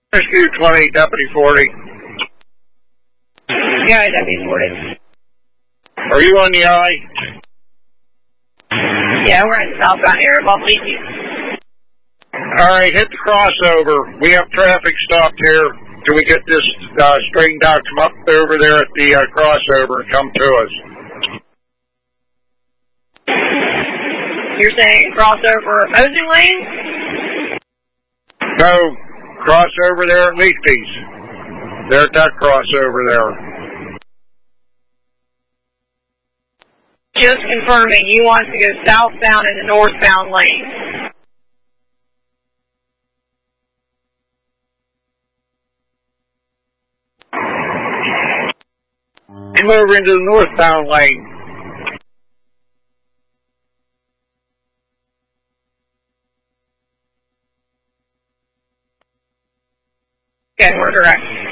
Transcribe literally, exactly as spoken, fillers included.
Rescue twenty, Deputy forty. Yeah, Deputy forty. Are you on the eye? Yeah, we're in southbound area of Leakey. All right, hit the crossover. We have traffic stopped here. Can we get this uh, straightened out? Come up over there at the uh, crossover and come to us. You're saying crossover opposing lane? No, crossover there at Leafpiece. There at that crossover there. Just confirming, you want to go southbound in the northbound lane. Come over into the northbound lane. Okay, we're direct.